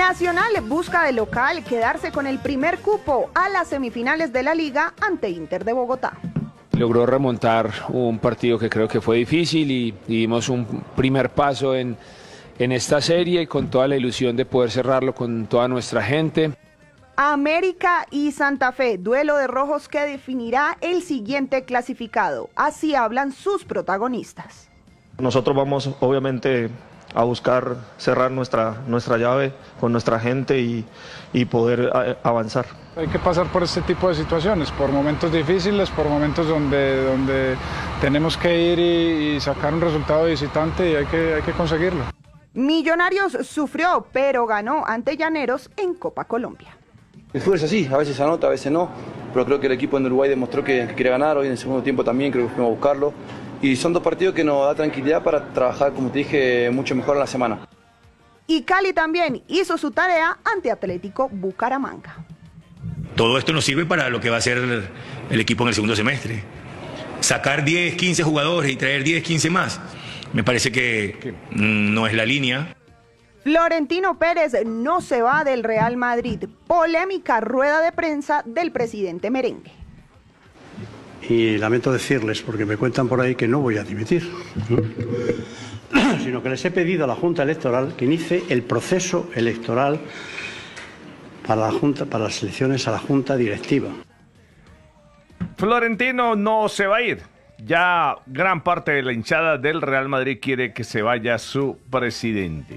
Nacional busca de local quedarse con el primer cupo a las semifinales de la Liga ante Inter de Bogotá. Logró remontar un partido que creo que fue difícil y dimos un primer paso en esta serie con toda la ilusión de poder cerrarlo con toda nuestra gente. América y Santa Fe, duelo de rojos que definirá el siguiente clasificado. Así hablan sus protagonistas. Nosotros vamos obviamente a buscar cerrar nuestra llave con nuestra gente y poder avanzar. Hay que pasar por este tipo de situaciones, por momentos difíciles, por momentos donde tenemos que ir y sacar un resultado de visitante y hay que conseguirlo. Millonarios sufrió, pero ganó ante Llaneros en Copa Colombia. El fútbol es así, a veces anota, a veces no, pero creo que el equipo en Uruguay demostró que quiere ganar, hoy en el segundo tiempo también creo que fuimos a buscarlo. Y son dos partidos que nos da tranquilidad para trabajar, como te dije, mucho mejor en la semana. Y Cali también hizo su tarea ante Atlético Bucaramanga. Todo esto nos sirve para lo que va a ser el equipo en el segundo semestre. Sacar 10, 15 jugadores y traer 10, 15 más, me parece que no es la línea. Florentino Pérez no se va del Real Madrid. Polémica rueda de prensa del presidente merengue. Y lamento decirles, porque me cuentan por ahí que no voy a dimitir, sino que les he pedido a la Junta Electoral que inicie el proceso electoral para las elecciones a la Junta Directiva. Florentino no se va a ir. Ya gran parte de la hinchada del Real Madrid quiere que se vaya su presidente.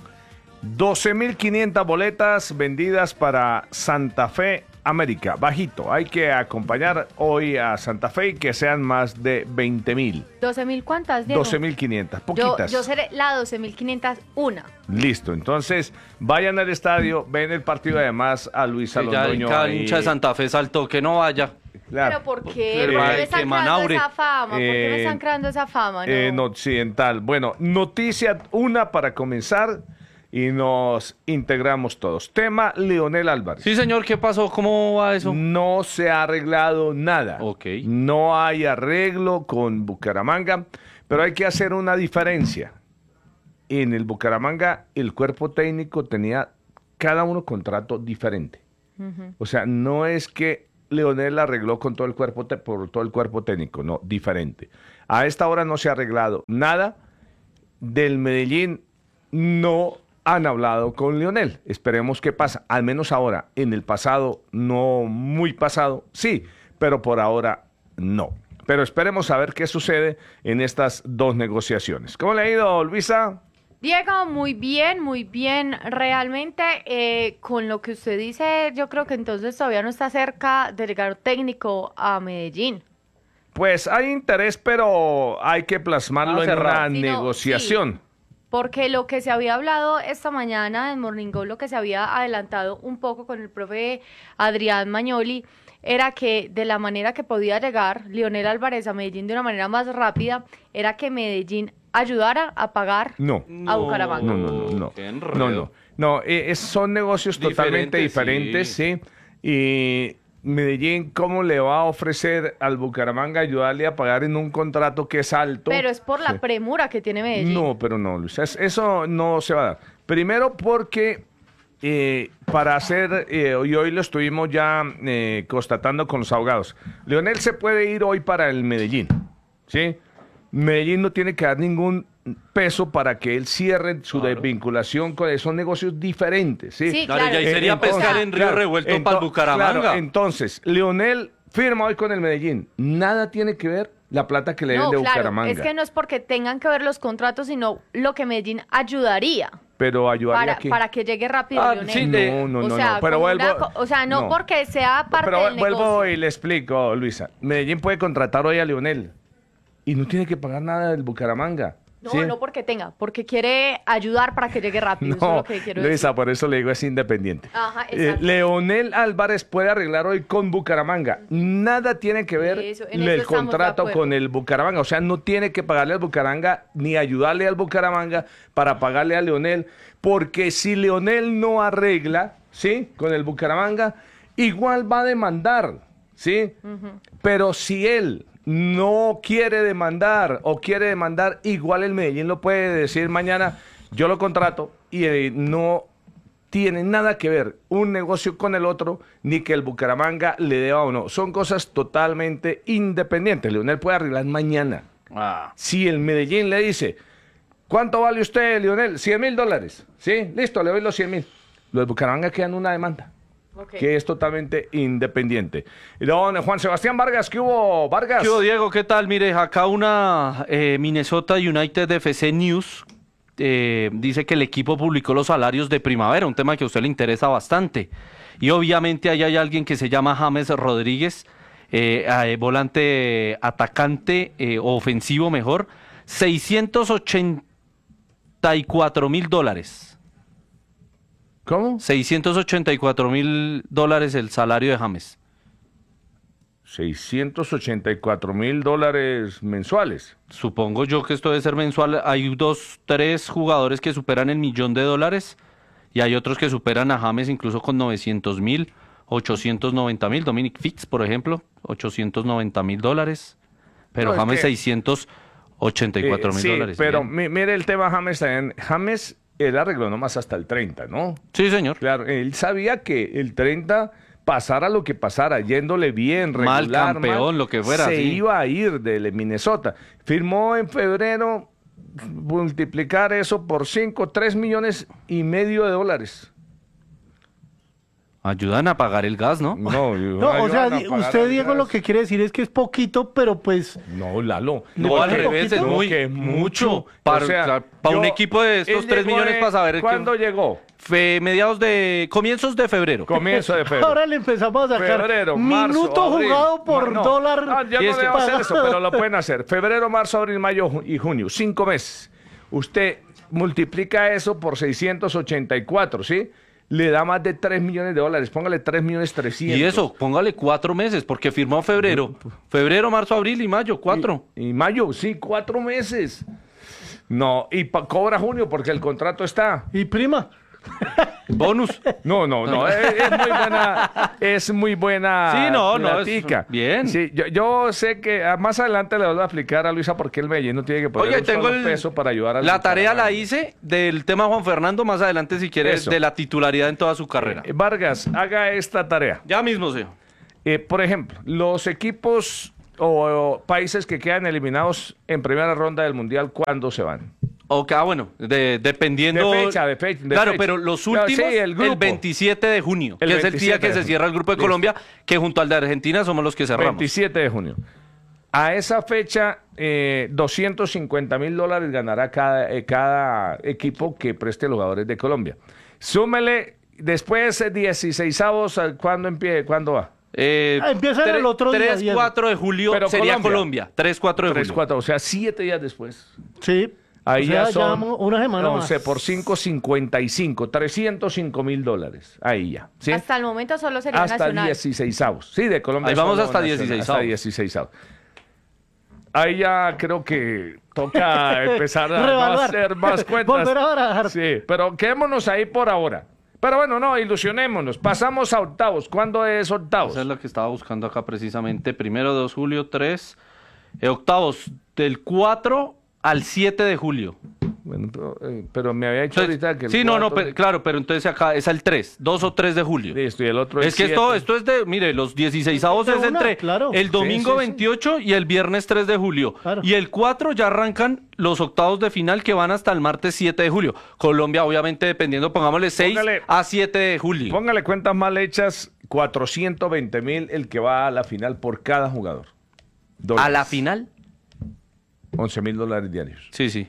12.500 boletas vendidas para Santa Fe América, bajito. Hay que acompañar hoy a Santa Fe y que sean más de 20.000. ¿12.000 cuántas, Diego? 12.500, poquitas. Yo seré la 12.501. Listo, entonces vayan al estadio, ven el partido además a Luis Alondoño. Ya el hincha de Santa Fe saltó que no vaya. Claro. ¿Pero por qué? ¿Por qué me están creando esa fama? ¿Por qué me están creando esa fama? En Occidental. Bueno, noticia una para comenzar y nos integramos todos. Tema Leonel Álvarez. Sí, señor, ¿qué pasó? ¿Cómo va eso? No se ha arreglado nada. Ok. No hay arreglo con Bucaramanga, pero hay que hacer una diferencia. En el Bucaramanga, el cuerpo técnico tenía cada uno contrato diferente. O sea, no es que Leonel arregló con todo el cuerpo por todo el cuerpo técnico, no, diferente. A esta hora no se ha arreglado nada. Del Medellín no han hablado con Leonel. Esperemos qué pasa. Al menos ahora. En el pasado, no muy pasado, sí, pero por ahora no. Pero esperemos a ver qué sucede en estas dos negociaciones. ¿Cómo le ha ido, Luisa? Diego, muy bien, realmente con lo que usted dice, yo creo que entonces todavía no está cerca de llegar técnico a Medellín. Pues hay interés, pero hay que plasmarlo en una negociación. Sí, porque lo que se había hablado esta mañana en Morning Go, lo que se había adelantado un poco con el profe Adrián Magnoli, era que de la manera que podía llegar Leonel Álvarez a Medellín de una manera más rápida, era que Medellín ayudara a pagar a Bucaramanga. No, son negocios totalmente diferentes, sí. Y Medellín, ¿cómo le va a ofrecer al Bucaramanga ayudarle a pagar en un contrato que es alto? Pero es por la premura que tiene Medellín. No, pero no, Luis, eso no se va a dar. Primero porque para hacer, y hoy lo estuvimos ya constatando con los abogados, Leonel se puede ir hoy para el Medellín, ¿sí? Medellín no tiene que dar ningún peso para que él cierre su desvinculación con esos negocios diferentes, ¿sí? Sí, claro. Y ahí sería pescar en río revuelto para el Bucaramanga. Claro, entonces, Leonel firma hoy con el Medellín. Nada tiene que ver la plata que le den de Bucaramanga. Es que no es porque tengan que ver los contratos, sino lo que Medellín ayudaría. Pero ayudaría para que llegue rápido Leonel. Sí, no. Pero no porque sea parte del negocio. Vuelvo y le explico, Luisa. Medellín puede contratar hoy a Leonel y no tiene que pagar nada del Bucaramanga. No, ¿sí? no porque quiere ayudar para que llegue rápido. Eso es lo que quiero Luisa, decir. por eso le digo es independiente. Ajá, exacto. Leonel Álvarez puede arreglar hoy con Bucaramanga. Nada tiene que ver el contrato con el Bucaramanga. O sea, no tiene que pagarle al Bucaramanga ni ayudarle al Bucaramanga para pagarle a Leonel. Porque si Leonel no arregla, ¿sí? Con el Bucaramanga, igual va a demandar, ¿sí? Pero si él no quiere demandar o quiere demandar, igual el Medellín lo puede decir mañana, yo lo contrato y no tiene nada que ver un negocio con el otro, ni que el Bucaramanga le deba o no. Son cosas totalmente independientes. Lionel puede arreglar mañana. Si el Medellín le dice, ¿cuánto vale usted, Lionel? $100.000. Sí, listo, le doy los 100.000. Los de Bucaramanga quedan una demanda. Que es totalmente independiente. Y don Juan Sebastián Vargas, ¿qué hubo, Vargas? ¿Qué hubo, Diego? ¿Qué tal? Mire, acá una Minnesota United FC News dice que el equipo publicó los salarios de primavera, un tema que a usted le interesa bastante. Y obviamente ahí hay alguien que se llama James Rodríguez, volante atacante o ofensivo mejor, $684,000. ¿Cómo? $684,000 el salario de James. $684,000 mensuales. Supongo yo que esto debe ser mensual. Hay 3 jugadores que superan el $1,000,000 y hay otros que superan a James incluso con 900,000, 890,000. Dominic Fitz, por ejemplo, $890,000. Pero no, James, $684,000. Sí, pero mire el tema James también. James, él arregló nomás hasta el 30, ¿no? Sí, señor. Claro, él sabía que el 30, pasara lo que pasara, yéndole bien, regular, mal campeón, lo que fuera, se iba a ir de Minnesota. Firmó en febrero, multiplicar eso por 5, $3,5 millones. Ayudan a pagar el gas, ¿no? No, o sea, usted, Diego, lo que quiere decir es que es poquito, pero pues... No, Lalo. No, al revés, es mucho. Para un equipo de estos 3 millones para saber... ¿Cuándo llegó? Comienzos de febrero. Comienzo de febrero. Ahora le empezamos a sacar febrero, marzo, minuto abril, jugado por dólar. Ya no debo hacer eso, pero lo pueden hacer. Febrero, marzo, abril, mayo y junio. 5 meses. Usted multiplica eso por 684, ¿sí? Le da más de $3 millones. Póngale $3,300,000. Y eso, póngale 4 meses, porque firmó en febrero. Febrero, marzo, abril y mayo, 4. Y mayo, sí, 4 meses. No, y cobra junio porque el contrato está. Y prima. Bonus. No, es muy buena. Sí, no, platica. Bien. Sí, yo sé que más adelante le voy a explicar a Luisa por qué el Medellín no tiene que poner un solo peso para ayudar a la tarea la hice del tema Juan Fernando más adelante si quiere, de la titularidad en toda su carrera. Vargas, haga esta tarea. Ya mismo, señor. Por ejemplo, los equipos o países que quedan eliminados en primera ronda del Mundial, ¿cuándo se van? Bueno, dependiendo... De fecha. Claro, pero los últimos, sí, el 27 de junio, que es el día que se cierra el grupo de Colombia, que junto al de Argentina somos los que cerramos. 27 de junio. A esa fecha, $250,000 ganará cada equipo que preste los jugadores de Colombia. Súmele, después 16avos, ¿cuándo va? Empieza el otro 3-4 de julio pero sería Colombia. 3-4 de julio. 3-4, o sea, 7 días después. Sí. Ahí ya son una semana 11 más. por 5, 55, $305,000. Ahí ya. ¿sí? Hasta el momento solo sería hasta nacional. 16avos. Sí, de Colombia. Ahí vamos hasta 16avos. Hasta 16avos. Ahí ya creo que toca empezar a hacer más cuentas. Volver a barajar. Sí, pero quedémonos ahí por ahora. Pero bueno, no, ilusionémonos. Pasamos a octavos. ¿Cuándo es octavos? Eso es lo que estaba buscando acá precisamente. Primero 2 julio, 3. Octavos, del 4 al 7 de julio. Bueno, pero me había dicho ahorita que... Sí, claro, pero entonces acá es al 3, 2 o 3 de julio. Listo, y el otro es que 7. esto es de, mire, los 16avos es entre el domingo 28 y el viernes 3 de julio. Claro. Y el 4 ya arrancan los octavos de final que van hasta el martes 7 de julio. Colombia, obviamente, dependiendo, pongámosle 6 a 7 de julio. Póngale cuentas mal hechas, 420,000 el que va a la final por cada jugador. ¿A la final? $11,000 diarios. Sí.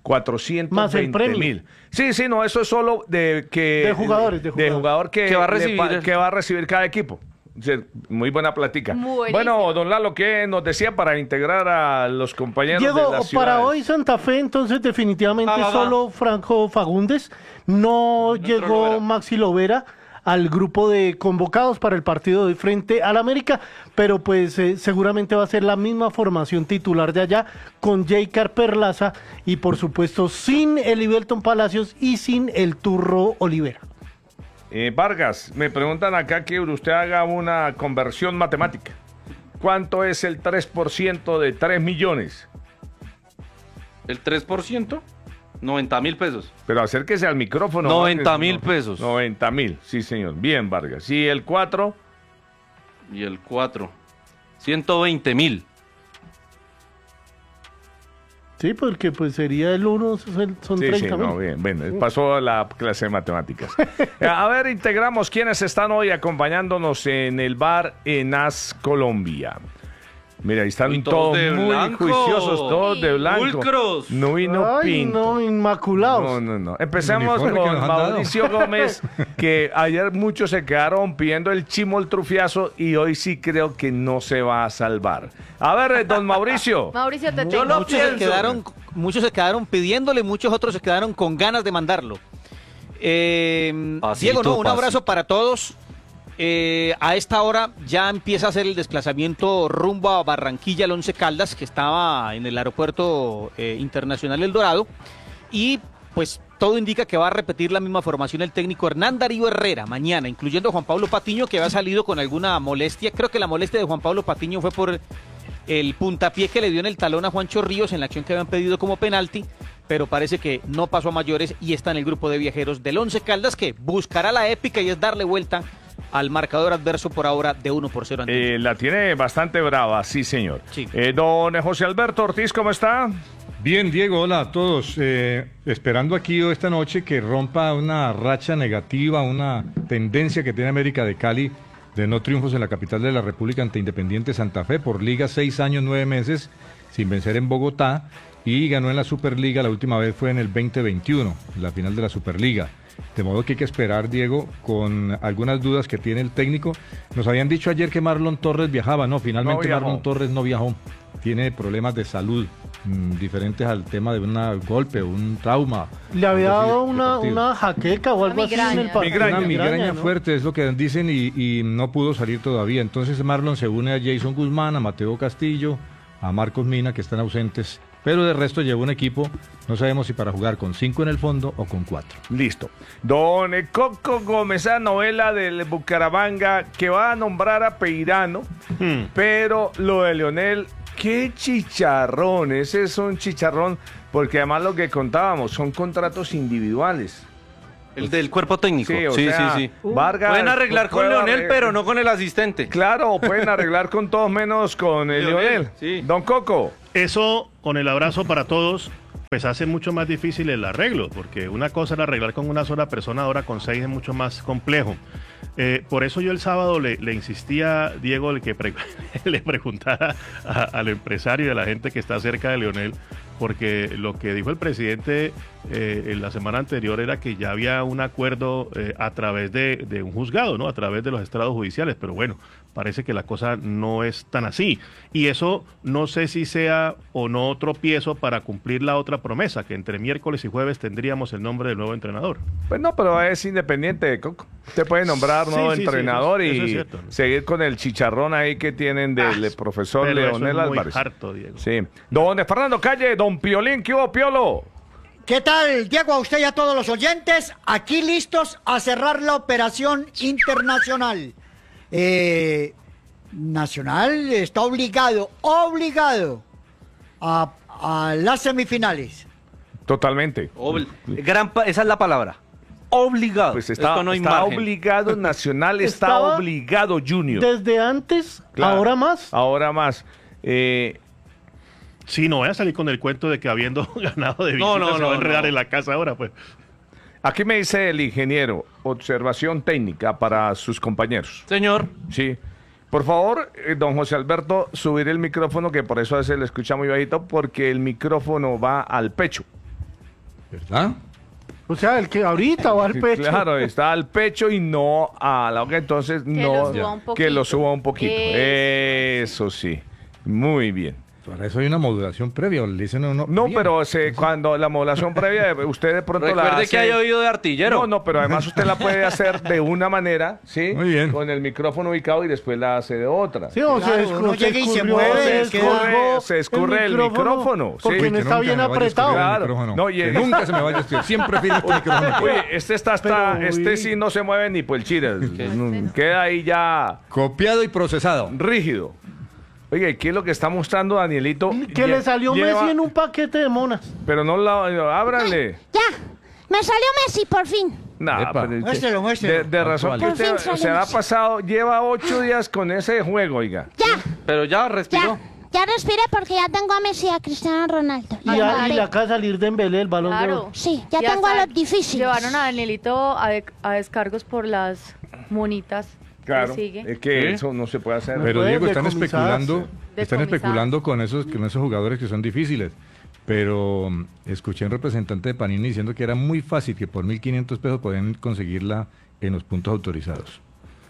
420,000. Sí, no, eso es solo de jugadores, de jugador que va a recibir cada equipo. Muy buena plática. Bueno, don Lalo, ¿qué nos decía para integrar a los compañeros Diego, de la ciudad? Para hoy Santa Fe, entonces definitivamente solo Franco Fagundes. No llegó Maxi Lovera al grupo de convocados para el partido de frente al América, pero pues seguramente va a ser la misma formación titular de allá, con Jaycar Perlaza y por supuesto sin Elivelton Palacios y sin el Turro Olivera. Vargas, me preguntan acá que usted haga una conversión matemática. ¿Cuánto es el 3% de 3 millones? ¿El 3%? 90.000 pesos. Pero acérquese al micrófono. 90.000 pesos. 90.000, sí, señor. Bien, Vargas. ¿Y el 4? Y el 4, 120.000. Sí, porque pues sería el 1, son 30.000. Sí, no, bien, bueno, pasó a la clase de matemáticas. A ver, integramos quienes están hoy acompañándonos en el bar Enas Colombia. Mira, ahí están todos muy juiciosos, todos de blanco. Pulcros. No vino pinto. No, inmaculados. No. Empecemos con Mauricio Gómez, que ayer muchos se quedaron pidiendo el chimoltrufiazo y hoy sí creo que no se va a salvar. A ver, don Mauricio. Mauricio, te tengo. Muchos se quedaron pidiéndole, muchos otros se quedaron con ganas de mandarlo. Diego, un abrazo para todos. A esta hora ya empieza a hacer el desplazamiento rumbo a Barranquilla, el Once Caldas, que estaba en el aeropuerto internacional El Dorado, y pues todo indica que va a repetir la misma formación el técnico Hernán Darío Herrera mañana, incluyendo a Juan Pablo Patiño, que había salido con alguna molestia. Creo que la molestia de Juan Pablo Patiño fue por el puntapié que le dio en el talón a Juancho Ríos en la acción que habían pedido como penalti, pero parece que no pasó a mayores y está en el grupo de viajeros del Once Caldas, que buscará la épica y es darle vuelta al marcador adverso por ahora de 1-0. La tiene bastante brava, sí, señor. Sí. Don José Alberto Ortiz, ¿cómo está? Bien, Diego, hola a todos. Esperando aquí esta noche que rompa una racha negativa, una tendencia que tiene América de Cali de no triunfos en la capital de la República ante Independiente Santa Fe por liga, 6 años, 9 meses sin vencer en Bogotá, y ganó en la Superliga, la última vez fue en el 2021, la final de la Superliga. De modo que hay que esperar, Diego, con algunas dudas que tiene el técnico. Nos habían dicho ayer que Marlon Torres viajaba, no, finalmente Marlon Torres no viajó. Tiene problemas de salud diferentes al tema de un golpe, un trauma. Le había dado una jaqueca o algo así en el partido. Una migraña fuerte, es lo que dicen, y no pudo salir todavía. Entonces Marlon se une a Jason Guzmán, a Mateo Castillo, a Marcos Mina, que están ausentes. Pero de resto lleva un equipo, no sabemos si para jugar con 5 en el fondo o con 4. Listo. Don Coco Gómez, esa novela del Bucaramanga que va a nombrar a Peirano, pero lo de Leonel, qué chicharrón, ese es un chicharrón, porque además lo que contábamos son contratos individuales. El del cuerpo técnico. Sí. Vargas, pueden arreglar con Leonel, pero no con el asistente. Claro, pueden arreglar con todos menos con el Leonel. Sí. Don Coco. Eso, con el abrazo para todos, pues hace mucho más difícil el arreglo, porque una cosa era arreglar con una sola persona, ahora con 6 es mucho más complejo. Por eso yo el sábado le insistía, Diego, el que le preguntara al empresario y a la gente que está cerca de Leonel, porque lo que dijo el presidente en la semana anterior era que ya había un acuerdo a través de un juzgado, ¿no? A través de los estrados judiciales, pero bueno, parece que la cosa no es tan así. Y eso no sé si sea o no tropiezo para cumplir la otra promesa, que entre miércoles y jueves tendríamos el nombre del nuevo entrenador. Pues no, pero es independiente, Coco. Usted puede nombrar nuevo entrenador y eso seguir con el chicharrón ahí que tienen del profesor Leonel Álvarez. Muy harto, Diego. Sí. Don Fernando Calle, don Piolín, ¿qué hubo, Piolo? ¿Qué tal, Diego? A usted y a todos los oyentes, aquí listos a cerrar la operación internacional. Nacional está obligado a las semifinales. Totalmente. Esa es la palabra. Obligado. Pues está obligado, Nacional está obligado, Junior. Desde antes, claro, ahora más. Sí, no voy a salir con el cuento de que habiendo ganado de visita se va a enredar en la casa ahora, pues. Aquí me dice el ingeniero, observación técnica para sus compañeros. Señor. Sí. Por favor, don José Alberto, subir el micrófono, que por eso a veces le escucha muy bajito, porque el micrófono va al pecho. ¿Verdad? O sea, el que ahorita va al pecho. Claro, está al pecho y no a la boca, entonces que lo suba un poquito. Eso sí, muy bien. Para eso hay una modulación previa. Le dicen no, pero cuando la modulación previa, usted de pronto la hace... Recuerde que hay oído de artillero. No, pero además usted la puede hacer de una manera, ¿sí? Muy bien. Con el micrófono ubicado y después la hace de otra. Sí, o se escurre el micrófono. Porque no está bien apretado. Claro. No, que nunca se me vaya a estirar. Siempre firme este micrófono. Oye, este sí no se mueve ni por el chile. Queda ahí ya... Copiado y procesado. Rígido. Oiga, ¿y qué es lo que está mostrando Danielito? Que le salió Messi en un paquete de monas. Pero no ábrale. Ya, me salió Messi por fin. Nah, pero Muéstrelo. de razón que Por usted fin se ha Messi. pasado, lleva 8 días con ese juego, oiga. Ya, Pero ya respiró. ya respiré porque ya tengo a Messi y a Cristiano Ronaldo. Y le acaba de salir de Dembélé el balón de Claro. oro. Sí, ya Y tengo a hasta los difíciles. Llevaron a Danielito a descargos por las monitas. Claro, que sigue. es que eso no se puede hacer. Pero Diego, están decomisarse. especulando con esos jugadores que son difíciles. Pero escuché a un representante de Panini diciendo que era muy fácil, que por 1.500 pesos podían conseguirla en los puntos autorizados.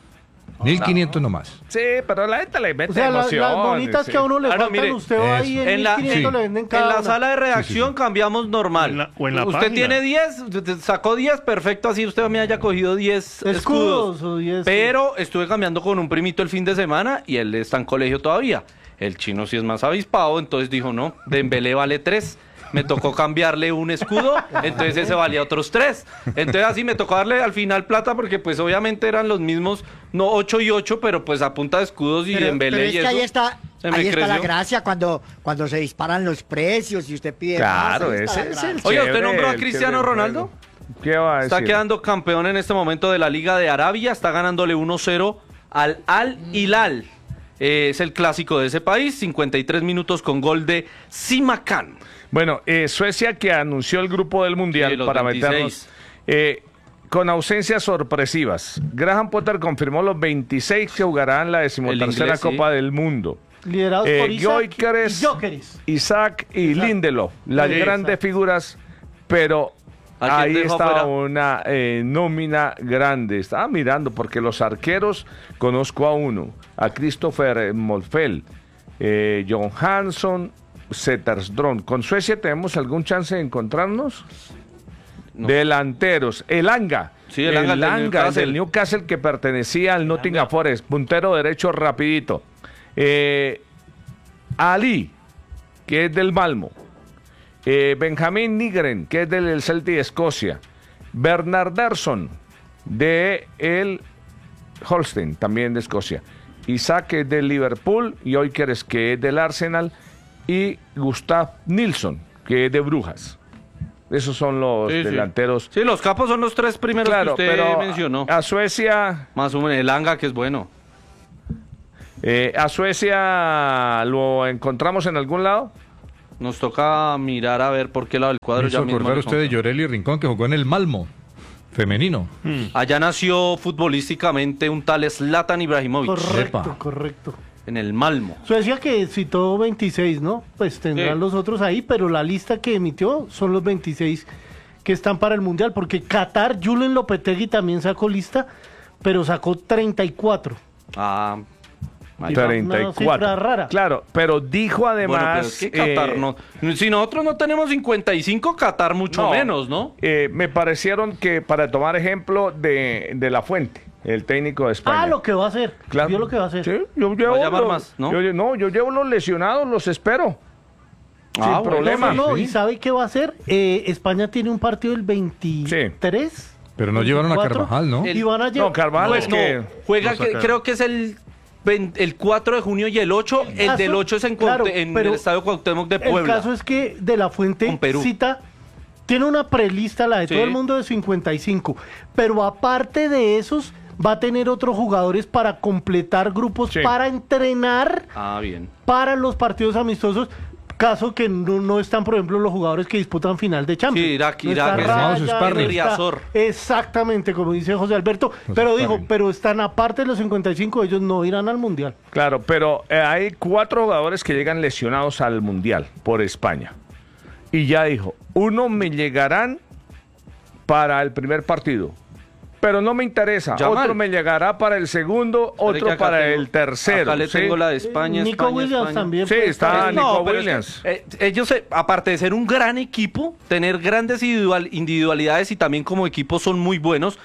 1.500 nomás. Sí, pero la gente le mete O sea, emoción. las bonitas sí. que a uno le Ah, no, faltan, mire, usted va ahí en en la, 1.500 le venden en cada la una. sala de redacción cambiamos normal. O en la usted página. tiene 10, usted sacó 10, perfecto, así usted me haya cogido 10 escudos. o 10. Pero estuve cambiando con un primito el fin de semana y él está en colegio todavía. El chino sí es más avispado, entonces dijo, no, Dembélé vale 3. Me tocó cambiarle un escudo, entonces ese valía otros 3. Entonces así me tocó darle al final plata porque pues obviamente eran los mismos, no 8 y 8, pero pues a punta de escudos y Dembélé pero es y que eso. ahí está, se me ahí está la creció. gracia cuando se disparan los precios y usted pide Claro, más, ahí está ese la es el gracia. Oye, ¿usted chévere, nombró a el Cristiano chévere Ronaldo? juego. ¿Qué va a decir? Está quedando campeón en este momento de la Liga de Arabia, está ganándole 1-0 al Al Hilal. Es el clásico de ese país, 53 minutos con gol de Simakan. Bueno, Suecia que anunció el grupo del Mundial Sí, los para 26. meternos con ausencias sorpresivas. Graham Potter confirmó los 26 que jugarán la 13ª inglés, sí. Copa del Mundo. Liderados por Isaac Gyökeres, y Gyökeres. Isaac y Lindelof, las Sí, grandes exacto. figuras, pero ¿A quién ahí dejó está afuera? una nómina grande. Estaba mirando porque los arqueros conozco a uno, a Christopher Molfeld, John Hansson, Zetterström. ¿Con Suecia tenemos algún chance de encontrarnos? No. Delanteros, Elanga. Sí, Elanga, el del Newcastle. del Newcastle que pertenecía al Nottingham Forest, puntero derecho rapidito. Ali, que es del Malmo. Benjamín Nygren, que es del Celtic de Escocia. Bernarderson, de el Holstein, también de Escocia. Isaac, que es del Liverpool. Gyökeres, que es del Arsenal. Y Gustav Nilsson, que es de Brujas. Esos son los Sí, sí. delanteros. Sí, los capos son los 3 primeros Claro, que usted pero mencionó. a Suecia, Más o menos, Elanga, que es bueno. a Suecia lo encontramos en algún lado. Nos toca mirar a ver por qué lado del cuadro Me ya hizo mismo acordar le usted de compro. Llorelli Rincón, que jugó en el Malmo, femenino. Allá nació futbolísticamente un tal Zlatan Ibrahimovic. Correcto, Epa. correcto. En el Malmo. Suecia que citó 26, ¿no? Pues tendrán Sí. los otros ahí, pero la lista que emitió son los 26 que están para el Mundial, porque Qatar, Julen Lopetegui también sacó lista, pero sacó 34. Ah, Y una 34. cifra rara. Claro, pero dijo además. bueno, pero es que Qatar no. Si nosotros no tenemos 55, Qatar mucho menos, ¿no? Me parecieron que para tomar ejemplo de La Fuente, el técnico de España. Ah, lo que va a hacer. Claro. Vio lo que va a hacer. Sí, yo llevo Va a llamar los- más, ¿no? yo llevo los lesionados, los espero. Sin bueno. problema. No, Sí. ¿y sabe qué va a hacer? España tiene un partido el 23. Pero no llevaron a 24, Carvajal, ¿no? Y van a llevar. No, Carvajal es que. Juega, Lo sacaron. creo que es el 4 de junio y el 8. El del 8 es en, Claro, en pero el Estadio Cuauhtémoc de El Puebla. caso es que De La Fuente Con Perú. cita, tiene una prelista, la de Sí. todo el mundo de 55, pero aparte de esos, va a tener otros jugadores para completar grupos, Sí. para entrenar Ah, bien. para los partidos amistosos. Caso que no están, por ejemplo, los jugadores que disputan final de Champions. Sí, Irak, No está Irak, Raya, llamados no sparring. está- Riazor. Exactamente, como dice José Alberto. Los Pero sparring. dijo, pero están aparte de los 55, ellos no irán al Mundial. Claro, pero hay 4 jugadores que llegan lesionados al Mundial por España. Y ya dijo, uno me llegarán para el primer partido, pero no me interesa. Yamal. Otro me llegará para el segundo, Espere que otro acá para tengo- el tercero. Acá le ¿sí? tengo la de España. Nico España, Williams España. también. Sí, puede está estar. Nico pero es Williams. que, ellos, aparte de ser un gran equipo, tener grandes individualidades y también como equipo son muy buenos,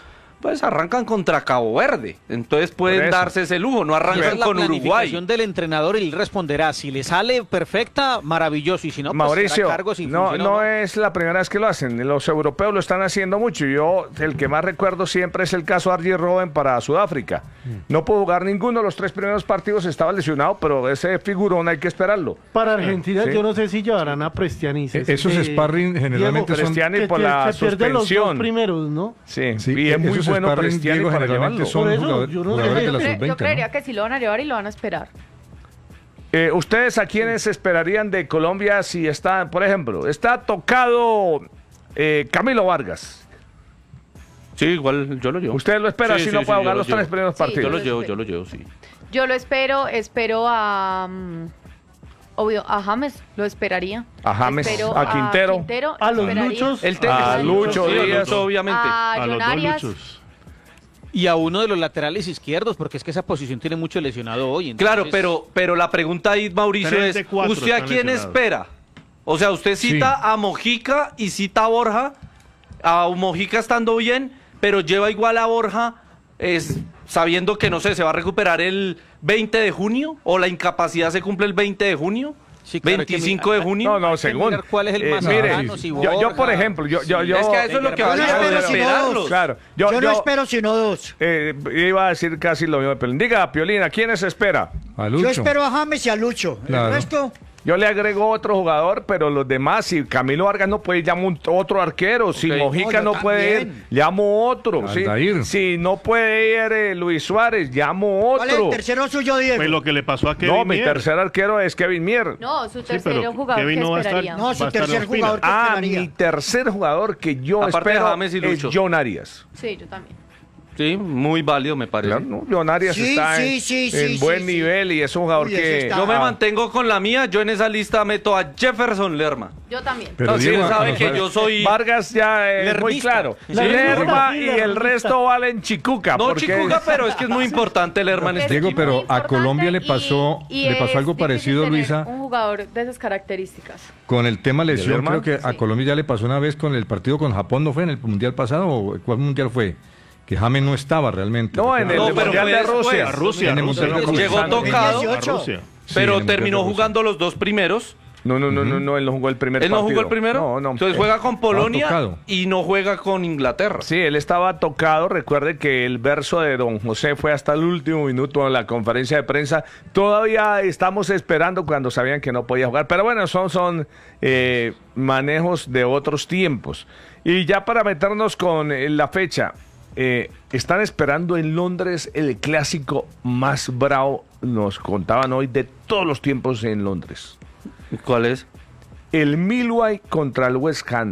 pues arrancan contra Cabo Verde. Entonces pueden darse ese lujo, no arrancan con Uruguay. La planificación del entrenador, él responderá. Si le sale perfecta, maravilloso. Y si no, pues Mauricio, será cargo si no es la primera vez que lo hacen. Los europeos lo están haciendo mucho. Yo, el que más recuerdo siempre es el caso de Arjen Robben para Sudáfrica. No pudo jugar ninguno de los 3 primeros partidos, estaba lesionado, pero ese figurón hay que esperarlo. Para Argentina, Sí. yo no sé si llevarán a Prestiani. Esos sparring generalmente Diego, son... Prestiani por la se pierden los suspensión. 2 primeros, ¿no? Sí, Sí, y es muy esos bueno sparring, Prestiani Diego, para generalmente llevarlo. son Por eso, jugadores, yo no sé. jugadores de la Yo sub-20, creería ¿no? que sí lo van a llevar y lo van a esperar. ¿Ustedes a quiénes esperarían de Colombia si está, por ejemplo, está tocado Camilo Vargas? Sí, igual yo lo llevo. ¿Usted lo espera Sí, si sí, no sí, puede yo jugar lo los llevo. 3 primeros Sí, partidos? Yo lo llevo, sí. Yo lo espero a... obvio, a James lo esperaría. A James, Espero a Quintero. A los esperaría. Luchos. A Lucho sí, Díaz. Lucho, obviamente. A A los John dos Arias. Luchos. Y a uno de los laterales izquierdos, porque es que esa posición tiene mucho lesionado hoy. Claro, entonces- pero la pregunta ahí, Mauricio, 3 de es, 4 ¿usted a están quién lesionados. espera? O sea, usted cita a Mojica y cita a Borja, a Mojica estando bien, pero lleva igual a Borja sabiendo que, no sé, se va a recuperar el 20 de junio, o la incapacidad se cumple el 20 de junio, Sí, claro, 25 de junio. No, según. mirar cuál es el más mire, cercano, si yo, Borja. por ejemplo, yo Es que a eso es lo que van Yo no a espero sino esperarlos. dos. Claro, Yo no espero sino 2. iba a decir casi lo mismo, pero diga, Piolín, ¿a quiénes espera? A Lucho. Yo espero a James y a Lucho. Claro. El resto, Yo le agrego otro jugador, pero los demás, si Camilo Vargas no puede, llamo otro arquero. Si Ok. Mojica No, no yo puede también. ir, llamo otro. ¿sí? Aldair. Si no puede ir Luis Suárez, llamo ¿cuál es el otro. tercero suyo, Diego? Pues lo que le pasó a Kevin No, mi Mier. tercer arquero es Kevin Mier. No, su Sí, tercer pero jugador Kevin que no va a estar. esperaría. No, su va a estar tercer Ospina. jugador que esperaría. Mi tercer jugador que yo Aparte de espero James y es Lucho. John Arias. Sí, yo también. Sí, muy válido me parece. Claro, ¿no? John Arias Sí, está sí, en, sí, en sí, buen sí, nivel y es un jugador Uy, ese que... está- Yo me Ah, mantengo con la mía, yo en esa lista meto a Jefferson Lerma. Yo también. Pero No, sí, Diego, sabe a que nosotros- yo soy... Vargas ya es muy Lermista. claro. Sí, Lerma sí, y lermista. el resto valen chicuca. No, porque- Chicuga, pero es que es muy importante Lerma en este Diego, equipo. pero Muy a importante Colombia le y- pasó y le pasó es algo difícil parecido, tener Luisa, un jugador de esas características. con el tema lesión. Lerma? Creo que a Sí. Colombia ya le pasó una vez con el partido con Japón, ¿no fue en el Mundial pasado o cuál Mundial fue? Que James no estaba realmente. No, en el No, pero Mundial fue de después. Rusia. A Rusia. En el Rusia. Mundial de Llegó Rusia. tocado, 2018. A Rusia. Sí, pero en el Mundial terminó de Rusia. jugando los dos primeros. No, él no jugó el primer ¿Él no partido. jugó el primero? No, no. Entonces juega con Polonia tocado. y no juega con Inglaterra. Sí, él estaba tocado. Recuerde que el verso de don José fue hasta el último minuto en la conferencia de prensa. Todavía estamos esperando cuando sabían que no podía jugar. Pero bueno, son manejos de otros tiempos. Y ya para meternos con la fecha, están esperando en Londres el clásico más bravo, nos contaban hoy, de todos los tiempos en Londres. ¿Cuál es? El Millwall contra el West Ham.